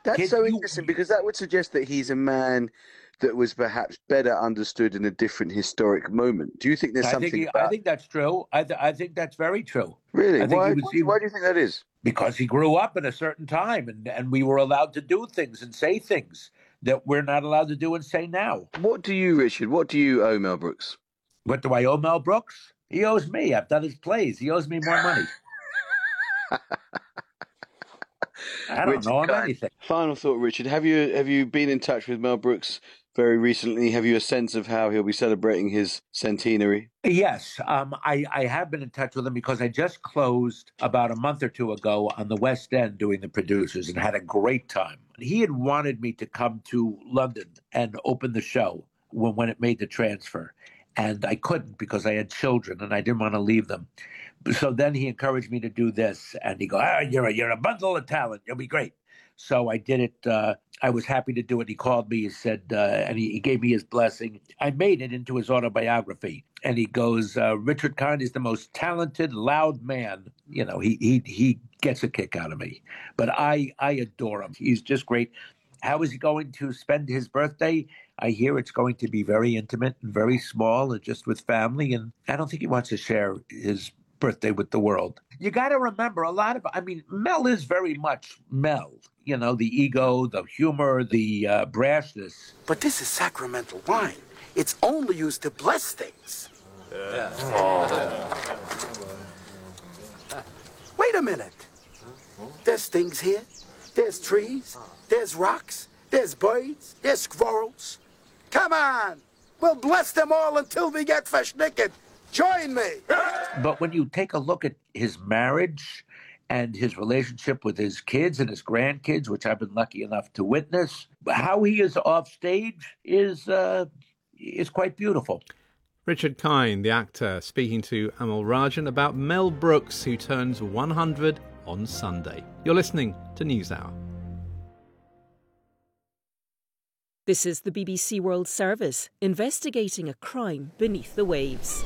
That's Kid, so interesting because that would suggest that he's a man that was perhaps better understood in a different historic moment. Do you think there's something I about think that's true. I think that's very true. really? I think Why? he was he, Why do you think that is? because he grew up in a certain time, and we were allowed to do things and say things that we're not allowed to do and say now. What do you, Richard? What do you owe Mel Brooks? What do I owe Mel Brooks? He owes me. I've done his plays. He owes me more money. I don't Richard know him Kind. anything. Final thought, Richard. Have you been in touch with Mel Brooks very recently? Have you a sense of how he'll be celebrating his centenary? Yes, I have been in touch with him because I just closed about a month or two ago on the West End doing the producers and had a great time. He had wanted me to come to London and open the show when it made the transfer. And I couldn't because I had children and I didn't want to leave them. So then he encouraged me to do this. And he goes, you're a bundle of talent. You'll be great. So I did it. I was happy to do it. He called me, he said, and he gave me his blessing. I made it into his autobiography. And he goes, Richard Kind is the most talented, loud man. You know, he gets a kick out of me. But I adore him. He's just great. How is he going to spend his birthday? I hear it's going to be very intimate and very small and just with family. And I don't think he wants to share his birthday with the world. You got to remember Mel is very much Mel. You know, the ego, the humor, the brashness. But this is sacramental wine. It's only used to bless things. Yeah. Wait a minute. There's things here. There's trees. There's rocks. There's birds. There's squirrels. Come on. We'll bless them all until we get naked. Join me. But when you take a look at his marriage and his relationship with his kids and his grandkids, which I've been lucky enough to witness, how he is off stage is quite beautiful. Richard Kind, the actor, speaking to Amal Rajan about Mel Brooks, who turns 100 on Sunday. You're listening to NewsHour. This is the BBC World Service, investigating a crime beneath the waves.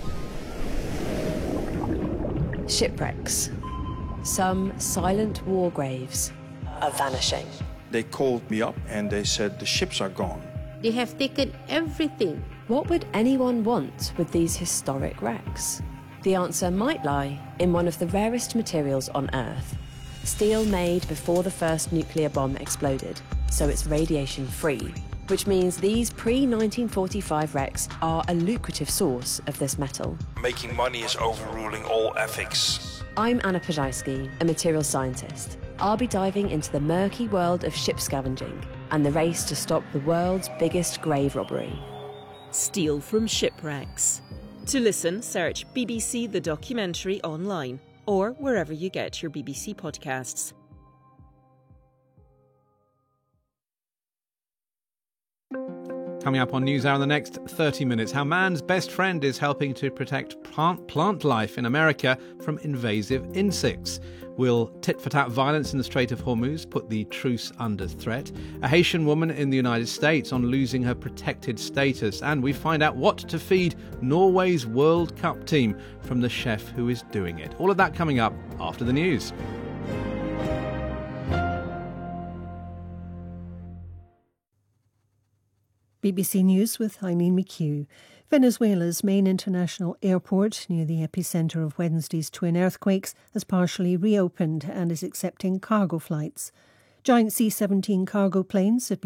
Shipwrecks. Some silent war graves are vanishing. They called me up and they said the ships are gone. They have taken everything. What would anyone want with these historic wrecks? The answer might lie in one of the rarest materials on Earth. Steel made before the first nuclear bomb exploded, so it's radiation-free, which means these pre-1945 wrecks are a lucrative source of this metal. Making money is overruling all ethics. I'm Anna Pajajski, a materials scientist. I'll be diving into the murky world of ship scavenging and the race to stop the world's biggest grave robbery. Steel from shipwrecks. To listen, search BBC The Documentary online or wherever you get your BBC podcasts. Coming up on NewsHour in the next 30 minutes, how man's best friend is helping to protect plant life in America from invasive insects. Will tit-for-tat violence in the Strait of Hormuz put the truce under threat? A Haitian woman in the United States on losing her protected status. And we find out what to feed Norway's World Cup team from the chef who is doing it. All of that coming up after the news. BBC News with Eileen McHugh. Venezuela's main international airport near the epicentre of Wednesday's twin earthquakes has partially reopened and is accepting cargo flights. Giant C-17 cargo planes have been